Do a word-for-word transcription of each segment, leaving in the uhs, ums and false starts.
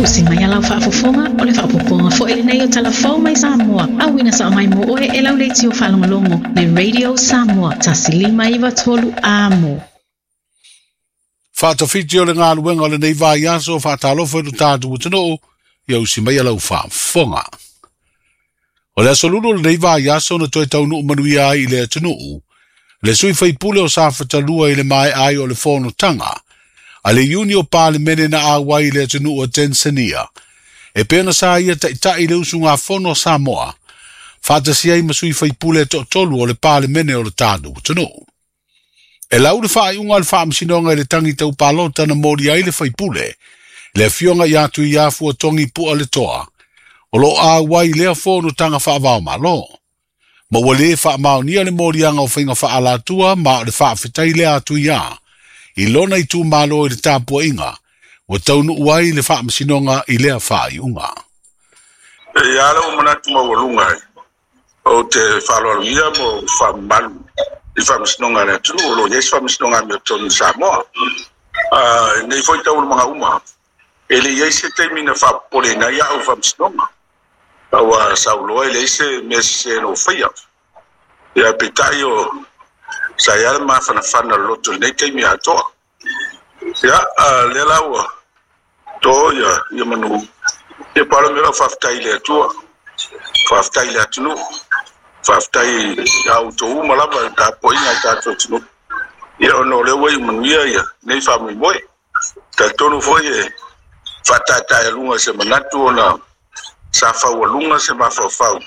Usi mai alau whaafofonga o le whaapoponga fo ele nei o talafou mai Samoa. Awina sa mai mo oe e lau leiti o whalongolongo le Radio Samoa. Tasilima iwa tolu amo. Whaatawhiti o le ngā luenga o le nei vai aso whaatalofa i tātu utano ia usi mai alau whaafonga. O le aso lulu le nei vai aso na toi taunu umanuia ai i le atunu. Le sui whaipule o sa whatalua i le mai ai o le whono tanga. A le iuni o pāle mene na awai le atunu o Tanzania. E pēna sa ia ta ita i le usu ngā whono Samoa. Whātasi ai masui whaipule to tolu o le pāle mene o le tātu utano. E lau le whaai unga le whaamsinonga i le tangi tau pālota na mori ai le whaipule. Le fionga i atu i afu o tongi pua le toa. O lo awai lea whono tanga whaavao malo. Ma wale whaamao nia le mori anga o whainga whaalatua ma le whaafitai le atu i a. I lona i tū malo i le tāpua inga, o taunu uai le wha masinonga i lea whaai unga. E ala o manatu mawalunga ai, o te whaloaluia mo wha malu i wha masinonga le atu, o lo yes wha masinonga me o tonu Samoa. Nei foi tau le mga uma, e le yeise te mina wha pole na ia o wha masinonga. Awa sauloa e le ise me se no whaia. Ia petai o sa ia ma fana fana loto nei te mi atoa. Ia le laua to ia ia manu e palo me faftai le atua. Faftai le atunu. Faftai auto uma lava ta poina ta tonu. Ia no le wai manu ia ia nei fa mi moi. Ta tonu foi e fatata e lunga se manatu ona sa fa lunga se ma fa fa.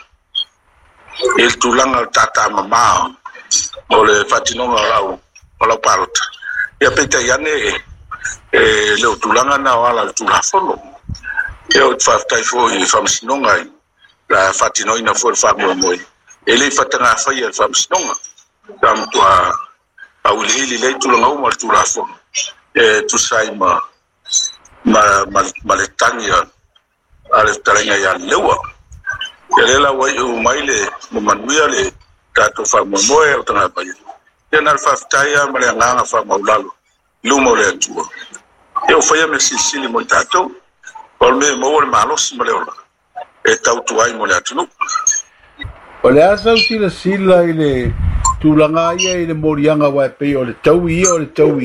El tulanga tata mama. O le whatinonga rau, o lau parota. Ia peita iane e leo tulanga na o ala tulafono. Ia o whaftai fo i whamsinonga i la whatinoina fo le whamua moi. E le whatanga whai e whamsinonga. Tam tua au le hili le tulanga uma le tulafono. E tu sai ma ma ma le tangi a le tarenga ia leua. E le la wai u maile mo manuia le tato fa moe o tanga pai. Ia na fa taia ma le nganga fa maulalo. Lumo le atua. E o faia me sisili mo tato. O me mo le malos mo le ola. E tau tuai mo le atunu. O le asa usila sila i le tūlanga ia i le morianga wai pei o le tau ia o le tau